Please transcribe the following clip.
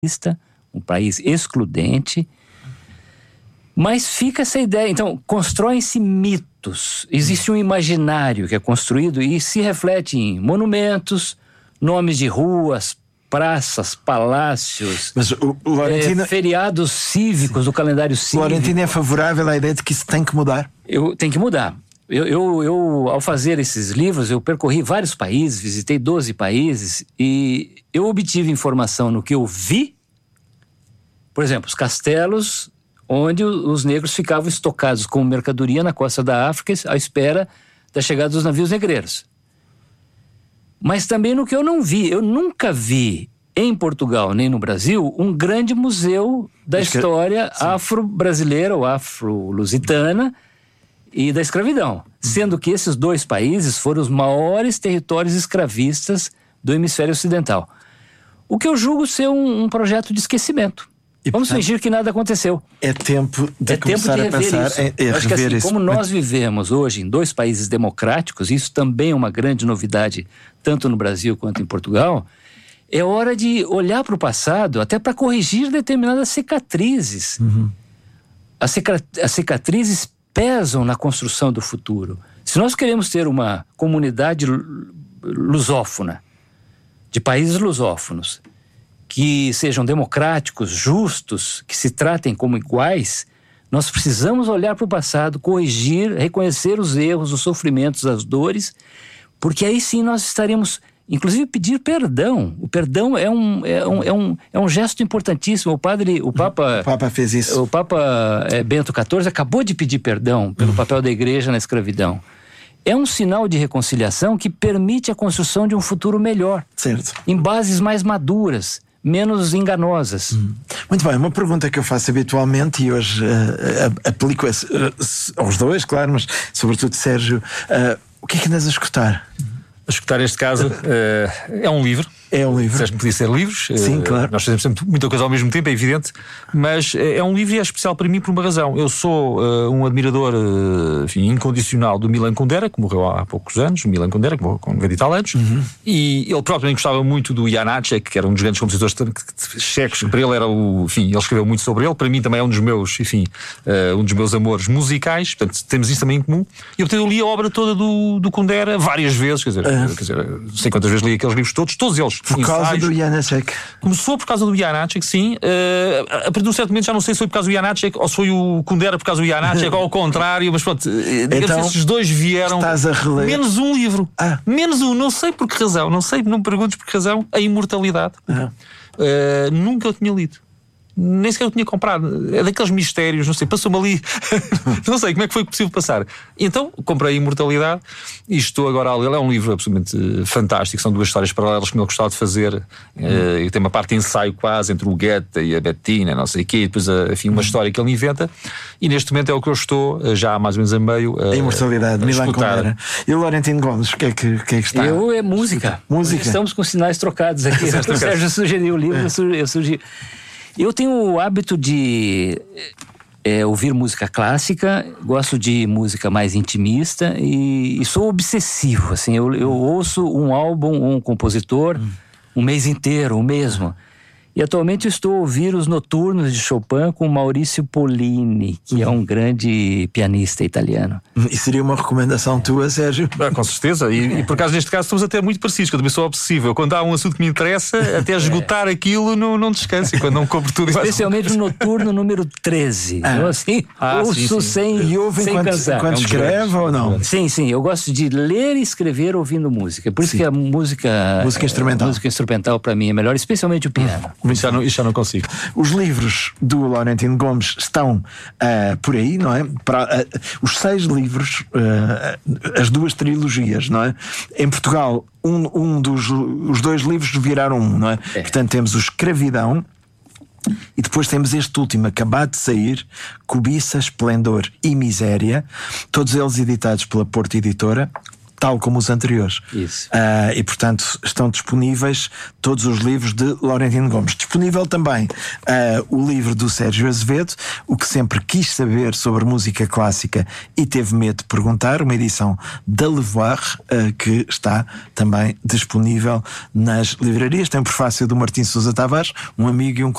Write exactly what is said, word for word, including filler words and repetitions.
um país excludente, mas fica essa ideia. Então, constroem-se mitos, existe um imaginário que é construído e se reflete em monumentos, nomes de ruas, praças, palácios, mas o, o Laurentino, é, feriados cívicos do calendário cívico. O Laurentino é favorável à ideia de que isso tem que mudar? Eu, tem que mudar. Eu, eu, eu, ao fazer esses livros, eu percorri vários países, visitei doze países e eu obtive informação no que eu vi. Por exemplo, os castelos onde os negros ficavam estocados como mercadoria na costa da África à espera da chegada dos navios negreiros. Mas também no que eu não vi. Eu nunca vi em Portugal nem no Brasil um grande museu da Acho história que... afro-brasileira ou afro-lusitana e da escravidão. Hum. Sendo que esses dois países foram os maiores territórios escravistas do hemisfério ocidental. O que eu julgo ser um, um projeto de esquecimento. E, Vamos portanto, fingir que nada aconteceu. É tempo de é começar tempo de a pensar isso. em, em Acho que assim, isso. como nós vivemos hoje em dois países democráticos, isso também é uma grande novidade, tanto no Brasil quanto em Portugal, é hora de olhar para o passado, até para corrigir determinadas cicatrizes. Uhum. As, cica- as cicatrizes pesam na construção do futuro. Se nós queremos ter uma comunidade lusófona, de países lusófonos, que sejam democráticos, justos, que se tratem como iguais, nós precisamos olhar para o passado, corrigir, reconhecer os erros, os sofrimentos, as dores, porque aí sim nós estaremos, inclusive pedir perdão. O perdão é um, é um, é um, é um gesto importantíssimo. O padre, o Papa, o Papa fez isso. O Papa é, Bento quatorze acabou de pedir perdão pelo papel da igreja na escravidão. É um sinal de reconciliação que permite a construção de um futuro melhor, certo, em bases mais maduras, menos enganosas. Hum. Muito bem, uma pergunta que eu faço habitualmente e hoje uh, aplico esse, uh, aos dois, claro, mas sobretudo Sérgio, uh, o que é que andas a escutar? A escutar neste caso uh, é um livro. É um livro. Disseste que podia ser livros. Sim, uh, claro. Nós fazemos sempre muita coisa ao mesmo tempo, é evidente. Mas uh, é um livro e é especial para mim por uma razão. Eu sou uh, um admirador uh, enfim, incondicional do Milan Kundera, que morreu há poucos anos. O Milan Kundera, que morreu com noventa e tal anos. Uhum. E ele próprio também gostava muito do Janáček, que era um dos grandes compositores checos. Para ele era o... Enfim, ele escreveu muito sobre ele. Para mim também é um dos meus, enfim, uh, um dos meus amores musicais. Portanto, temos isso também em comum. E eu, portanto, eu li a obra toda do, do Kundera várias vezes. Quer dizer, uh. quer dizer, não sei quantas vezes li aqueles livros todos. Todos eles. Por causa do Janáček. Começou por causa do Janáček, sim. Uh, a partir de um certo momento já não sei se foi por causa do Janáček ou se foi o Kundera por causa do Janáček ou ao contrário, mas pronto, então, esses dois vieram. Estás a reler. Menos um livro. Ah. Menos um, não sei por que razão, não sei, não me perguntes por que razão, a imortalidade. Ah. Uh, nunca eu tinha lido. Nem sequer eu tinha comprado. É daqueles mistérios, não sei, passou-me ali. Não sei como é que foi possível passar. Então comprei a Imortalidade e estou agora a ler. É um livro absolutamente fantástico. São duas histórias paralelas que ele gostava de fazer. Hum. Uh, e tem uma parte de ensaio quase entre o Goethe e a Bettina, não sei o quê. E depois, uh, enfim, uma hum. história que ele inventa. E neste momento é o que eu estou, uh, já há mais ou menos a meio. Uh, a Imortalidade, Milan Kundera. E o Laurentino Gomes, o que é que, que, é que está? Eu é música. Música. Estamos com sinais trocados aqui. O Sérgio sugeriu o livro, é. eu sugeri. Eu tenho o hábito de é, ouvir música clássica, gosto de música mais intimista e, e sou obsessivo, assim, eu, eu ouço um álbum ou um compositor hum. um mês inteiro, o mesmo. E atualmente eu estou a ouvir os Noturnos de Chopin com Maurício Pollini, que uhum. é um grande pianista italiano. E seria uma recomendação tua, Sérgio? Ah, com certeza, e, e por acaso neste caso estamos até muito parecidos, que eu também sou obsessivo. Quando há um assunto que me interessa, até esgotar é. aquilo não, não descanso, e quando não compro tudo... Especialmente o Noturno número treze. Ah. Eu assim, ah, ouço sim, sim. sem, e ouve sem enquanto, cansar. Enquanto é um escreve ou não? Sim, sim, eu gosto de ler e escrever ouvindo música. Por isso sim. que a música... Música instrumental. Música instrumental para mim é melhor, especialmente o piano. Hum. Já não, já não consigo. Os livros do Laurentino Gomes estão uh, por aí, não é? Para, uh, os seis livros, uh, as duas trilogias, não é? Em Portugal, um, um dos os dois livros viraram um, não é? é? Portanto, temos o Escravidão e depois temos este último, acabado de sair, Cobiça, Esplendor e Miséria, todos eles editados pela Porta Editora. tal como os anteriores. Isso. Uh, e portanto estão disponíveis todos os livros de Laurentino Gomes. Disponível também uh, o livro do Sérgio Azevedo, O que sempre quis saber sobre música clássica e teve medo de perguntar, uma edição da Levoir, uh, que está também disponível nas livrarias. Tem o prefácio do Martim Sousa Tavares, um amigo e um